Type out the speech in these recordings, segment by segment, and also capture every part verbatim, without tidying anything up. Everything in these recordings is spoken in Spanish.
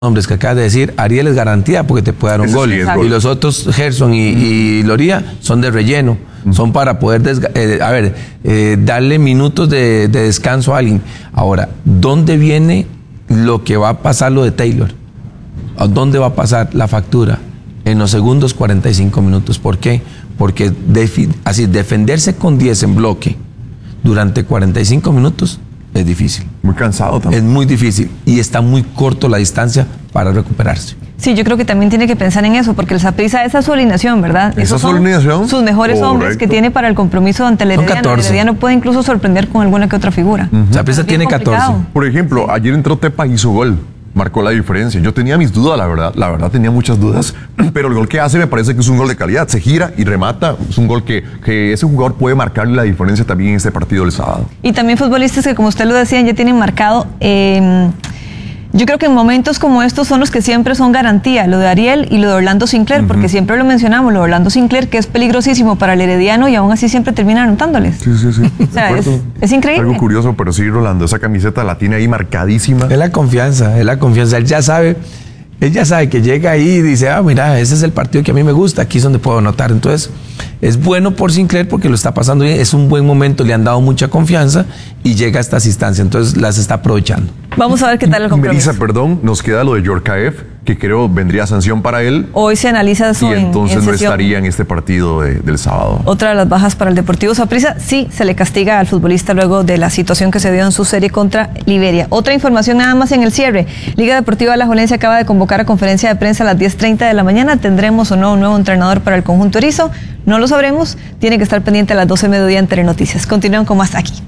Hombres que acabas de decir, Ariel es garantía porque te puede dar un Ese gol. sí es Y gol. los otros, Gerson y, y Loría, son de relleno. Mm. Son para poder, desga- eh, a ver, eh, darle minutos de, de descanso a alguien. Ahora, ¿dónde viene lo que va a pasar lo de Taylor? ¿A dónde va a pasar la factura? En los segundos cuarenta y cinco minutos. ¿Por qué? Porque defi- así, defenderse con diez en bloque durante cuarenta y cinco minutos es difícil. Muy cansado también. Es muy difícil y está muy corto la distancia para recuperarse. Sí, yo creo que también tiene que pensar en eso, porque el Saprissa, esa es su alineación, ¿verdad? ¿Esa Esos es su son alineación? sus mejores Correcto. hombres que tiene para el compromiso ante el Son Herediano. El catorce. Herediano puede incluso sorprender con alguna que otra figura. Uh-huh. Saprissa Es bien tiene catorce. complicado. Por ejemplo, ayer entró Tepa y hizo gol. Marcó la diferencia. Yo tenía mis dudas, la verdad. La verdad tenía muchas dudas. Pero el gol que hace me parece que es un gol de calidad. Se gira y remata. Es un gol que, que ese jugador puede marcarle la diferencia también en este partido del sábado. Y también futbolistas que, como usted lo decía, ya tienen marcado. Eh, yo creo que en momentos como estos son los que siempre son garantía, lo de Ariel y lo de Orlando Sinclair, uh-huh. porque siempre lo mencionamos, lo de Orlando Sinclair, que es peligrosísimo para el Herediano y aún así siempre termina anotándoles. Sí, sí, sí. O sea, es, es increíble. Algo curioso, pero sí, Rolando, esa camiseta la tiene ahí marcadísima. Es la confianza, es la confianza. Él ya sabe, él ya sabe que llega ahí y dice, ah, mira, ese es el partido que a mí me gusta, aquí es donde puedo anotar. Entonces, es bueno por Sinclair porque lo está pasando bien, es un buen momento, le han dado mucha confianza y llega a estas instancias, entonces las está aprovechando. Vamos a ver qué tal el compromiso. Melissa, perdón, nos queda lo de Yorkaev, que creo vendría sanción para él. Hoy se analiza eso y en, entonces en no sesión. estaría en este partido de, del sábado. Otra de las bajas para el Deportivo Saprissa, sí se le castiga al futbolista luego de la situación que se dio en su serie contra Liberia. Otra información nada más en el cierre. Liga Deportiva Alajuelense acaba de convocar a conferencia de prensa a las diez treinta de la mañana. ¿Tendremos o no un nuevo entrenador para el conjunto erizo? No lo sabremos. Tiene que estar pendiente a las doce de mediodía en Telenoticias. Continúen con más aquí.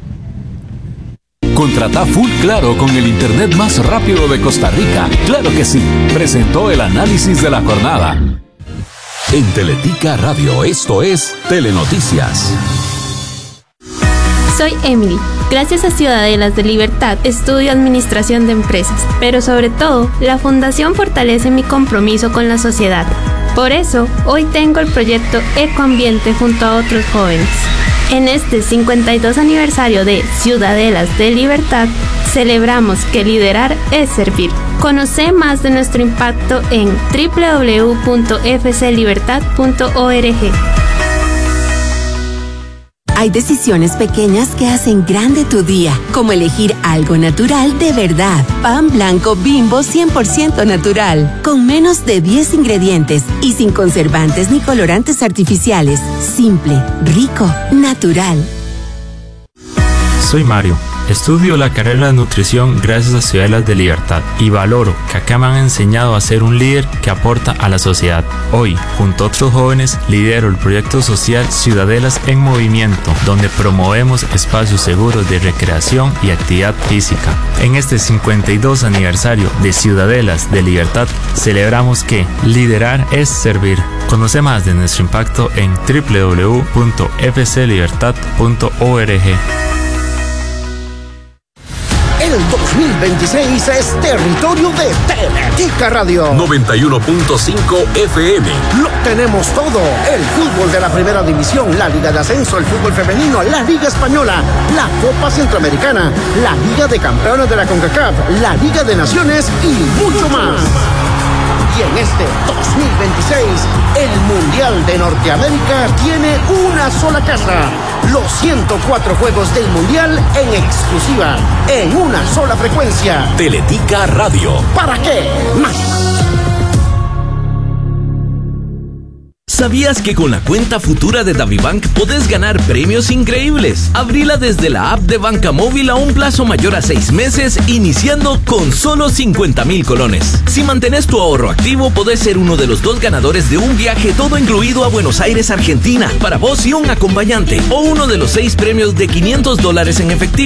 Contrata Full Claro con el internet más rápido de Costa Rica. Claro que sí. Presentó el análisis de la jornada. En Teletica Radio, esto es Telenoticias. Soy Emily. Gracias a Ciudadelas de Libertad, estudio Administración de Empresas, pero sobre todo, la Fundación fortalece mi compromiso con la sociedad. Por eso, hoy tengo el proyecto Ecoambiente junto a otros jóvenes. En este cincuenta y dos aniversario de Ciudadelas de Libertad, celebramos que liderar es servir. Conoce más de nuestro impacto en doble u doble u doble u punto f c libertad punto org. Hay decisiones pequeñas que hacen grande tu día, como elegir algo natural de verdad. Pan blanco Bimbo cien por ciento natural, con menos de diez ingredientes y sin conservantes ni colorantes artificiales. Simple, rico, natural. Soy Mario. Estudio la carrera de nutrición gracias a Ciudadelas de Libertad y valoro que acá me han enseñado a ser un líder que aporta a la sociedad. Hoy, junto a otros jóvenes, lidero el proyecto social Ciudadelas en Movimiento, donde promovemos espacios seguros de recreación y actividad física. En este cincuenta y dos aniversario de Ciudadelas de Libertad, celebramos que liderar es servir. Conoce más de nuestro impacto en doble u doble u doble u punto f c libertad punto org. El dos mil veintiséis es territorio de Teletica Radio. noventa y uno punto cinco F M. Lo tenemos todo. El fútbol de la primera división, la Liga de Ascenso, el fútbol femenino, la Liga Española, la Copa Centroamericana, la Liga de Campeones de la CONCACAF, la Liga de Naciones y mucho más. Y en este dos mil veintiséis, el Mundial de Norteamérica tiene una sola casa. Los ciento cuatro juegos del Mundial en exclusiva, en una sola frecuencia. Teletica Radio. ¿Para qué más? ¿Sabías que con la cuenta futura de DaviBank podés ganar premios increíbles? Abrila desde la app de Banca Móvil a un plazo mayor a seis meses, iniciando con solo cincuenta mil colones. Si mantenés tu ahorro activo, podés ser uno de los dos ganadores de un viaje todo incluido a Buenos Aires, Argentina, para vos y un acompañante, o uno de los seis premios de quinientos dólares en efectivo.